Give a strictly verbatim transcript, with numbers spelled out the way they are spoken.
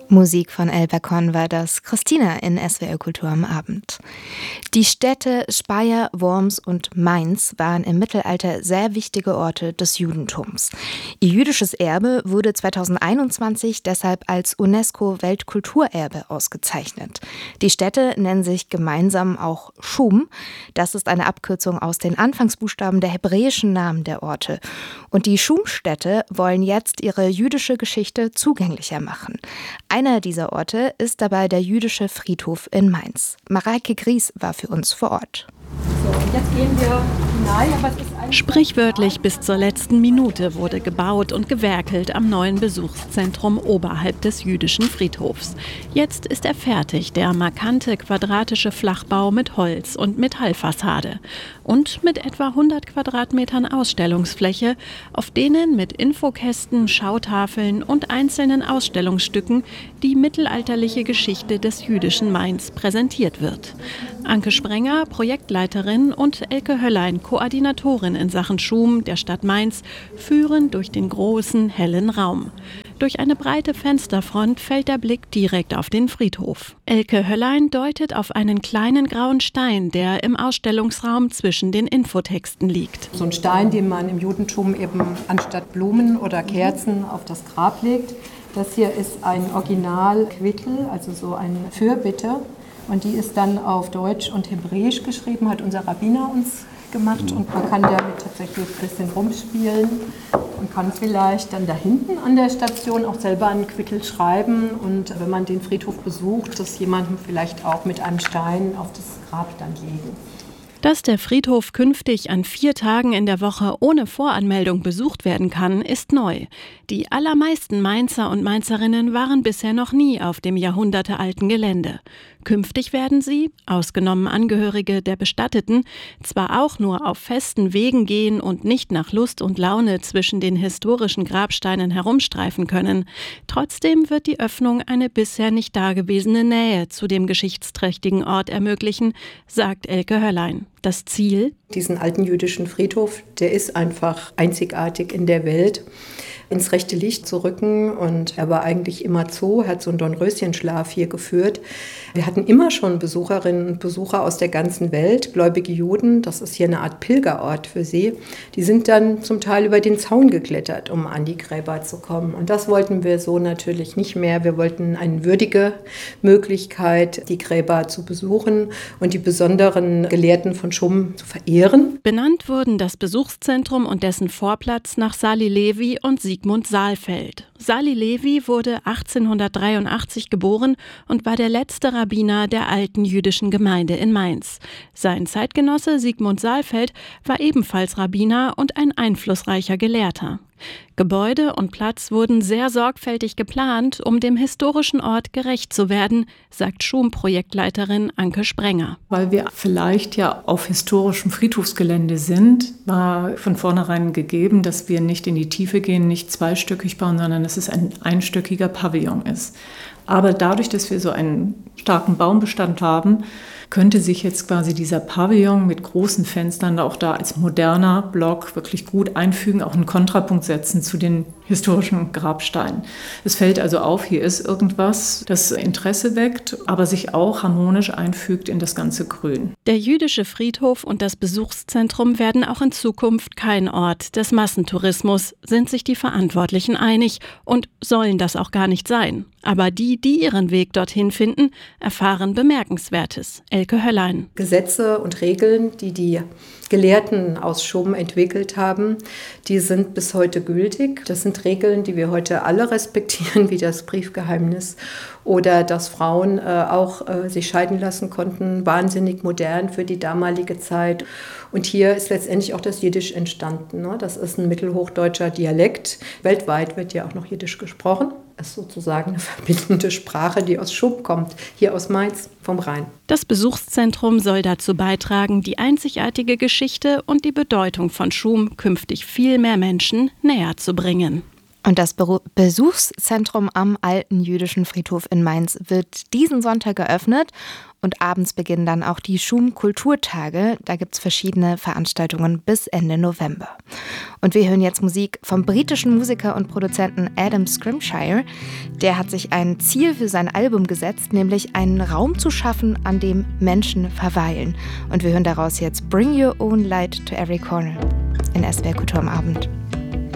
Musik von Elber Kohn war das. Christina in S W R Kultur am Abend. Die Städte Speyer, Worms und Mainz waren im Mittelalter sehr wichtige Orte des Judentums. Ihr jüdisches Erbe wurde zweitausendeinundzwanzig deshalb als UNESCO-Weltkulturerbe ausgezeichnet. Die Städte nennen sich gemeinsam auch Schum. Das ist eine Abkürzung aus den Anfangsbuchstaben der hebräischen Namen der Orte. Und die Schum-Städte wollen jetzt ihre jüdische Geschichte zugänglicher machen. Einer dieser Orte ist dabei der jüdische Friedhof in Mainz. Mareike Gries war für uns vor Ort. So, und jetzt gehen wir hinein, aber es ist ein Sprichwörtlich bis zur letzten Minute wurde gebaut und gewerkelt am neuen Besuchszentrum oberhalb des jüdischen Friedhofs. Jetzt ist er fertig, der markante quadratische Flachbau mit Holz- und Metallfassade. Und mit etwa hundert Quadratmetern Ausstellungsfläche, auf denen mit Infokästen, Schautafeln und einzelnen Ausstellungsstücken die mittelalterliche Geschichte des jüdischen Mainz präsentiert wird. Anke Sprenger, Projektleiterin, und Elke Höllein, Koordinatorin in Sachen Schum der Stadt Mainz, führen durch den großen, hellen Raum. Durch eine breite Fensterfront fällt der Blick direkt auf den Friedhof. Elke Höllein deutet auf einen kleinen grauen Stein, der im Ausstellungsraum zwischen den Infotexten liegt. So ein Stein, den man im Judentum eben anstatt Blumen oder Kerzen auf das Grab legt. Das hier ist ein Original-Quittel, also so eine Fürbitte. Und die ist dann auf Deutsch und Hebräisch geschrieben, hat unser Rabbiner uns gemacht. Und man kann damit tatsächlich ein bisschen rumspielen und kann vielleicht dann da hinten an der Station auch selber einen Quittel schreiben. Und wenn man den Friedhof besucht, das jemandem vielleicht auch mit einem Stein auf das Grab dann legen. Dass der Friedhof künftig an vier Tagen in der Woche ohne Voranmeldung besucht werden kann, ist neu. Die allermeisten Mainzer und Mainzerinnen waren bisher noch nie auf dem jahrhundertealten Gelände. Künftig werden sie, ausgenommen Angehörige der Bestatteten, zwar auch nur auf festen Wegen gehen und nicht nach Lust und Laune zwischen den historischen Grabsteinen herumstreifen können. Trotzdem wird die Öffnung eine bisher nicht dagewesene Nähe zu dem geschichtsträchtigen Ort ermöglichen, sagt Elke Höllein. Das Ziel? Diesen alten jüdischen Friedhof, der ist einfach einzigartig in der Welt, ins rechte Licht zu rücken. Und er war eigentlich immer Zoo, hat so einen Dornröschenschlaf hier geführt. Wir hatten immer schon Besucherinnen und Besucher aus der ganzen Welt, gläubige Juden. Das ist hier eine Art Pilgerort für sie. Die sind dann zum Teil über den Zaun geklettert, um an die Gräber zu kommen. Und das wollten wir so natürlich nicht mehr. Wir wollten eine würdige Möglichkeit, die Gräber zu besuchen und die besonderen Gelehrten von Schum zu verehren. Benannt wurden das Besuchszentrum und dessen Vorplatz nach Sali Levi und Sigmund Saalfeld. Sali Levi wurde achtzehnhundertdreiundachtzig geboren und war der letzte Rabbiner der alten jüdischen Gemeinde in Mainz. Sein Zeitgenosse Sigmund Saalfeld war ebenfalls Rabbiner und ein einflussreicher Gelehrter. Gebäude und Platz wurden sehr sorgfältig geplant, um dem historischen Ort gerecht zu werden, sagt Schum-Projektleiterin Anke Sprenger. Weil wir vielleicht ja auf historischem Friedhofsgelände sind, war von vornherein gegeben, dass wir nicht in die Tiefe gehen, nicht zweistöckig bauen, sondern dass es ein einstöckiger Pavillon ist. Aber dadurch, dass wir so einen starken Baumbestand haben, könnte sich jetzt quasi dieser Pavillon mit großen Fenstern auch da als moderner Block wirklich gut einfügen, auch einen Kontrapunkt setzen zu den historischen Grabsteinen. Es fällt also auf, hier ist irgendwas, das Interesse weckt, aber sich auch harmonisch einfügt in das ganze Grün. Der jüdische Friedhof und das Besuchszentrum werden auch in Zukunft kein Ort des Massentourismus, sind sich die Verantwortlichen einig und sollen das auch gar nicht sein. Aber die, die ihren Weg dorthin finden, erfahren Bemerkenswertes. Elke Höllein. Gesetze und Regeln, die die Gelehrten aus Schum entwickelt haben, die sind bis heute gültig. Das sind Regeln, die wir heute alle respektieren, wie das Briefgeheimnis oder dass Frauen äh, auch äh, sich scheiden lassen konnten, wahnsinnig modern für die damalige Zeit. Und hier ist letztendlich auch das Jiddisch entstanden. Ne? Das ist ein mittelhochdeutscher Dialekt. Weltweit wird ja auch noch Jiddisch gesprochen. Das ist sozusagen eine verbindende Sprache, die aus Schum kommt, hier aus Mainz vom Rhein. Das Besuchszentrum soll dazu beitragen, die einzigartige Geschichte und die Bedeutung von Schum künftig viel mehr Menschen näher zu bringen. Und das Beru- Besuchszentrum am alten jüdischen Friedhof in Mainz wird diesen Sonntag geöffnet. Und abends beginnen dann auch die Schum Kulturtage. Da gibt es verschiedene Veranstaltungen bis Ende November. Und wir hören jetzt Musik vom britischen Musiker und Produzenten Adam Scrimshire. Der hat sich ein Ziel für sein Album gesetzt, nämlich einen Raum zu schaffen, an dem Menschen verweilen. Und wir hören daraus jetzt Bring Your Own Light to Every Corner in S W R Kultur am Abend.